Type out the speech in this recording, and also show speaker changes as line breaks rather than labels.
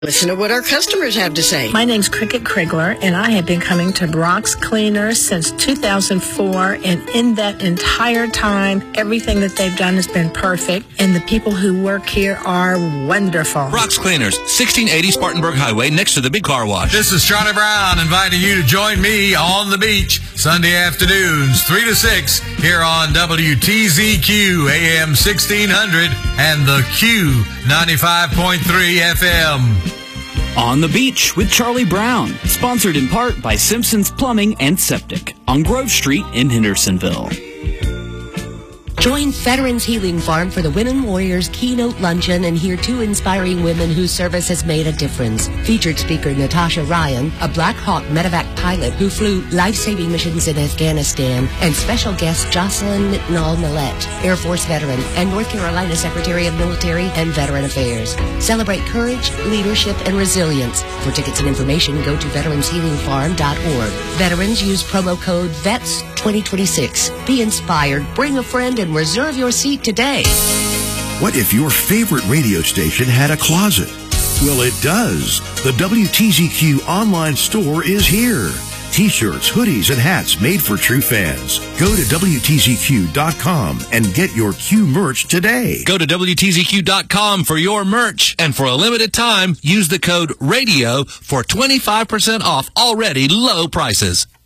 Listen to what our customers have to say.
My name's Cricket Krigler, and I have been coming to Brock's Cleaners since 2004, and in that entire time, everything that they've done has been perfect, and the people who work here are wonderful.
Brock's Cleaners, 1680 Spartanburg Highway, next to the big car wash.
This is Charlie Brown inviting you to join me on the beach Sunday afternoons, 3 to 6, here on WTZQ AM 1600 and the Q 95.3 FM.
On the Beach with Charlie Brown, sponsored in part by Simpson's Plumbing and Septic on Grove Street in Hendersonville.
Join Veterans Healing Farm for the Women Warriors Keynote Luncheon and hear two inspiring women whose service has made a difference. Featured speaker Natasha Ryan, a Black Hawk medevac pilot who flew life-saving missions in Afghanistan, and special guest Jocelyn Mitnall-Millette, Air Force veteran and North Carolina Secretary of Military and Veteran Affairs. Celebrate courage, leadership, and resilience. For tickets and information, go to veteranshealingfarm.org. Veterans use promo code VETS2026. Be inspired, bring a friend, and reserve your seat today.
What if your favorite radio station had a closet? Well, it does. The WTZQ online store is here. T-shirts, hoodies, and hats made for true fans. Go to WTZQ.com and get your Q merch today.
Go to WTZQ.com for your merch, and for a limited time, use the code RADIO for 25% off already low prices.